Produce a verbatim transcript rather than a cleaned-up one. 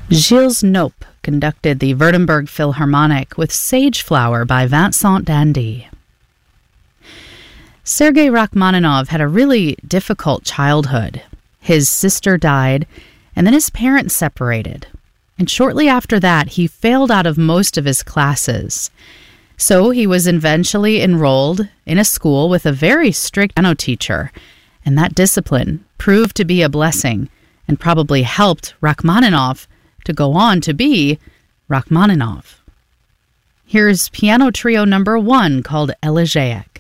Gilles Nope conducted the Württemberg Philharmonic with Sage Flower by Vincent d'Indy. Sergei Rachmaninoff had a really difficult childhood. His sister died, and then his parents separated. And shortly after that, he failed out of most of his classes. So he was eventually enrolled in a school with a very strict piano teacher, and that discipline proved to be a blessing and probably helped Rachmaninoff to go on to be Rachmaninoff. Here's piano trio number one called Elegiac.